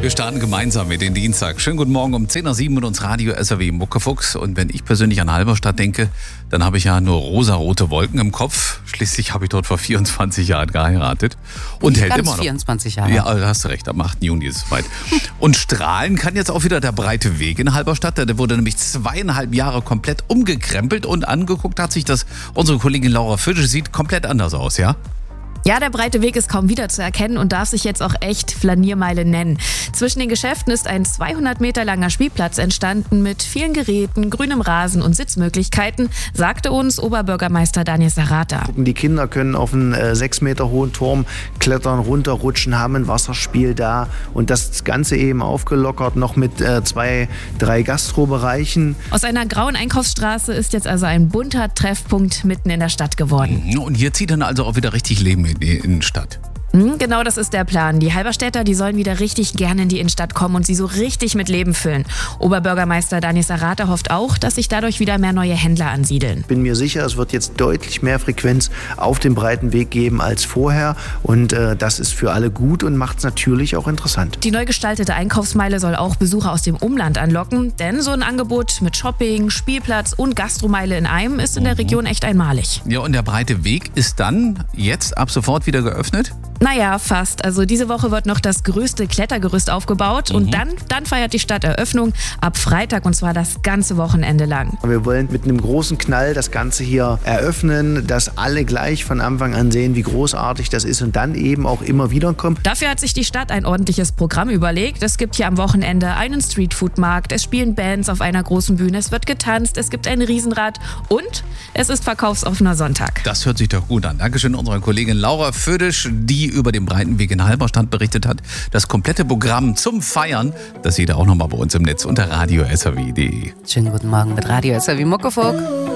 Wir starten gemeinsam mit den Dienstag. Schönen guten Morgen um 10:07 mit uns Radio SAW Muckefuchs. Und wenn ich persönlich an Halberstadt denke, dann habe ich ja nur rosarote Wolken im Kopf. Schließlich habe ich dort vor 24 Jahren geheiratet. Und Nicht hält ganz immer noch. 24 Jahre. Ja, da hast du recht, am 8. Juni ist es weit. Und strahlen kann jetzt auch wieder der breite Weg in Halberstadt. Der wurde nämlich 2,5 Jahre komplett umgekrempelt und angeguckt hat sich das unsere Kollegin Laura Födisch. Sieht komplett anders aus, ja? Ja, der breite Weg ist kaum wiederzuerkennen und darf sich jetzt auch echt Flaniermeile nennen. Zwischen den Geschäften ist ein 200 Meter langer Spielplatz entstanden mit vielen Geräten, grünem Rasen und Sitzmöglichkeiten, sagte uns Oberbürgermeister Daniel Sarata. Die Kinder können auf einen 6 Meter hohen Turm klettern, runterrutschen, haben ein Wasserspiel da und das Ganze eben aufgelockert noch mit 2, 3 Gastrobereichen. Aus einer grauen Einkaufsstraße ist jetzt also ein bunter Treffpunkt mitten in der Stadt geworden. Und hier zieht dann also auch wieder richtig Leben in die Innenstadt. Genau, das ist der Plan. Die Halberstädter, die sollen wieder richtig gerne in die Innenstadt kommen und sie so richtig mit Leben füllen. Oberbürgermeister Daniel Sarata hofft auch, dass sich dadurch wieder mehr neue Händler ansiedeln. Ich bin mir sicher, es wird jetzt deutlich mehr Frequenz auf dem breiten Weg geben als vorher und das ist für alle gut und macht es natürlich auch interessant. Die neu gestaltete Einkaufsmeile soll auch Besucher aus dem Umland anlocken, denn so ein Angebot mit Shopping, Spielplatz und Gastromeile in einem ist in der Region echt einmalig. Ja, und der breite Weg ist dann jetzt ab sofort wieder geöffnet? Naja, fast. Also diese Woche wird noch das größte Klettergerüst aufgebaut und dann feiert die Stadt Eröffnung ab Freitag und zwar das ganze Wochenende lang. Wir wollen mit einem großen Knall das Ganze hier eröffnen, dass alle gleich von Anfang an sehen, wie großartig das ist und dann eben auch immer wieder kommen. Dafür hat sich die Stadt ein ordentliches Programm überlegt. Es gibt hier am Wochenende einen Streetfood-Markt, es spielen Bands auf einer großen Bühne, es wird getanzt, es gibt ein Riesenrad und es ist verkaufsoffener Sonntag. Das hört sich doch gut an. Dankeschön unserer Kollegin Laura Födisch, die über den breiten Weg in Halberstadt berichtet hat. Das komplette Programm zum Feiern, das seht ihr auch nochmal bei uns im Netz unter radio-saw.de. Schönen guten Morgen mit Radio SAW Muckefuck.